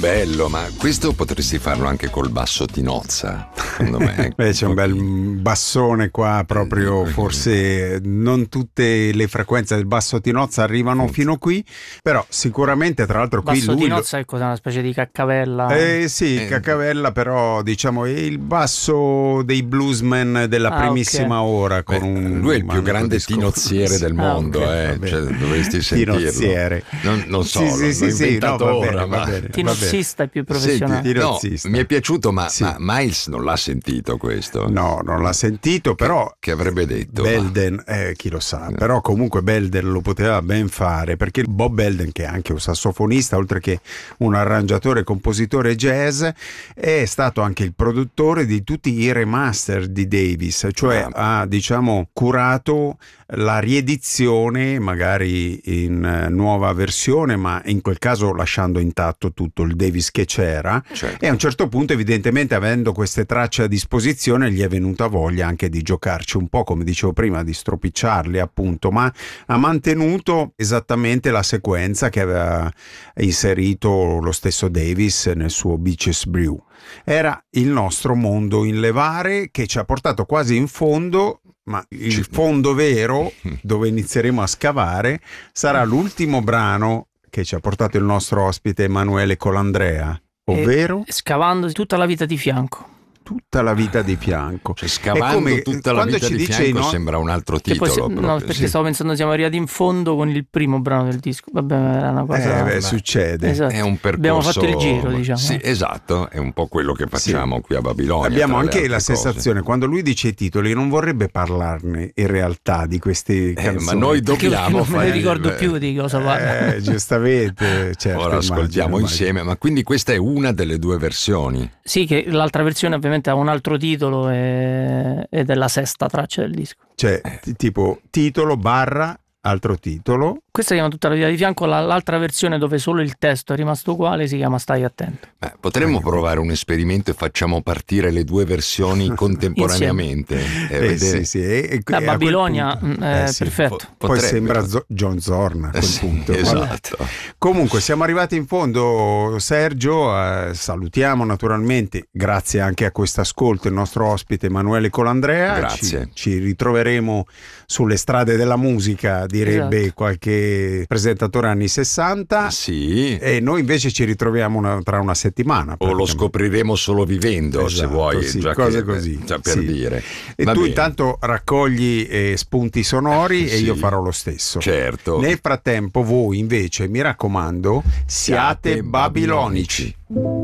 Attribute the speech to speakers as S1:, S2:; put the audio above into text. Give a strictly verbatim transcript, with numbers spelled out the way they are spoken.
S1: Bello, ma questo potresti farlo anche col basso Tinozza, secondo me.
S2: Beh, c'è un bel bassone qua, proprio forse non tutte le frequenze del basso Tinozza arrivano fino qui, però sicuramente, tra l'altro, qui
S3: basso
S2: lui
S3: Tinozza
S2: lo...
S3: è cosa, una specie di caccavella?
S2: Eh sì,
S1: Eh.
S2: caccavella, però diciamo è il basso dei bluesmen della
S3: Ah,
S2: primissima
S3: ok.
S2: ora, con
S1: Beh,
S2: un
S1: lui è il più
S2: manico
S1: grande
S2: di scopo.
S1: tinozziere del
S3: Ah,
S1: mondo,
S3: ok,
S1: eh.
S2: vabbè.
S1: Cioè, dovresti sentirlo.
S2: Tinozziere.
S1: Non, non so,
S2: Sì,
S1: l'ho,
S2: sì,
S1: l'ho
S2: sì, sì,
S1: inventato
S2: no, va
S1: ora,
S2: bene, va
S1: ma...
S2: bene.
S3: Tinozzista è più
S1: Senti,
S3: professionale.
S1: no,
S2: Tinozzista.
S1: mi è piaciuto, ma,
S2: Sì.
S1: ma Miles non l'ha sentito questo?
S2: No, non l'ha sentito, però
S1: Che avrebbe detto?
S2: Belden, eh, chi lo sa, però comunque Belden lo poteva ben fare, perché Bob Belden, che è anche un sassofonista, oltre che un arrangiatore e compositore jazz, è stato anche il produttore di tutti i remaster di Davis, cioè
S1: Ah.
S2: ha, diciamo, curato la riedizione magari in eh, nuova versione, ma in quel caso lasciando intatto tutto il Davis che c'era.
S1: Certo.
S2: E a un certo punto, evidentemente, avendo queste tracce a disposizione, gli è venuta voglia anche di giocarci un po', come dicevo prima, di stropicciarli, appunto, ma ha mantenuto esattamente la sequenza che aveva inserito lo stesso Davis nel suo Beaches Brew. Era il nostro mondo in levare, che ci ha portato quasi in fondo, ma il fondo vero, dove inizieremo a scavare, sarà l'ultimo brano che ci ha portato il nostro ospite Emanuele Colandrea, ovvero
S3: E scavando tutta la vita di fianco.
S2: Tutta la vita di fianco.
S1: Cioè, scavando
S2: È come
S1: tutta la
S2: quando
S1: vita
S2: ci
S1: di
S2: dice
S1: fianco
S2: no-
S1: sembra un altro
S3: Che poi
S1: titolo.
S3: si- no,
S1: proprio,
S3: perché
S1: sì.
S3: stavo pensando siamo arrivati in fondo con il primo brano del disco. Vabbè, era una cosa.
S2: Eh, beh, succede.
S3: Esatto.
S1: È un percorso.
S3: Abbiamo fatto il giro, diciamo.
S1: Sì, esatto, è un po' quello che facciamo qui a Babilonia.
S2: Abbiamo
S1: tra le
S2: anche
S1: altre
S2: la
S1: cose.
S2: sensazione, quando lui dice i titoli, non vorrebbe parlarne in realtà di questi
S1: Eh,
S2: canzoni.
S1: ma noi
S3: Perché
S1: dobbiamo
S3: non me
S1: fare
S3: ne ricordo
S1: il-
S3: più di cosa parla.
S2: Eh, giustamente, certo,
S1: Ora
S2: immagino,
S1: ascoltiamo
S2: immagino.
S1: insieme, ma quindi questa è una delle due versioni.
S3: Sì, che l'altra versione ovviamente ha un altro titolo e- ed è la sesta traccia del disco.
S2: Cioè, t- tipo titolo barra altro titolo.
S3: Questa si chiama Tutta la vita di fianco, la- l'altra versione dove solo il testo è rimasto uguale si chiama Stai attento.
S1: Beh, potremmo provare un esperimento e facciamo partire le due versioni contemporaneamente. e
S2: Eh,
S1: vedere-
S2: sì, sì, e- e-
S3: La
S2: e a quel
S3: Babilonia
S2: punto-
S3: mm, è
S2: eh, sì,
S3: perfetto.
S2: Poi
S1: Potrebbe.
S2: sembra Zo- John Zorn a quel
S1: Eh, sì,
S2: punto. Vabbè.
S1: esatto.
S2: Comunque siamo arrivati in fondo, Sergio, eh, salutiamo naturalmente, grazie anche a questo ascolto, il nostro ospite Emanuele Colandrea.
S1: Grazie.
S2: Ci, ci ritroveremo sulle strade della musica, direbbe
S3: Esatto.
S2: qualche presentatore anni sessanta.
S1: Sì,
S2: E noi invece ci ritroviamo una- tra una settimana.
S1: o lo
S2: praticamente.
S1: scopriremo solo vivendo, se
S2: Esatto,
S1: vuoi.
S2: sì,
S1: già
S2: cose
S1: che-
S2: così,
S1: già per
S2: sì.
S1: dire.
S2: E
S1: Va
S2: tu
S1: bene.
S2: intanto raccogli eh, spunti sonori e
S1: Sì.
S2: io farò lo stesso.
S1: Certo.
S2: Nel frattempo voi invece, mi raccomando, siate
S1: Siate
S2: babilonici.
S1: babilonici.